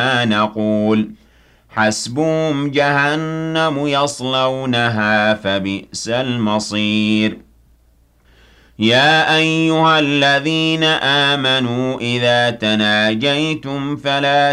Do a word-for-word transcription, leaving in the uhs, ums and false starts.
نقول حسبهم جهنم يصلونها فبئس المصير يا أيها الذين آمنوا إذا تناجيتم فلا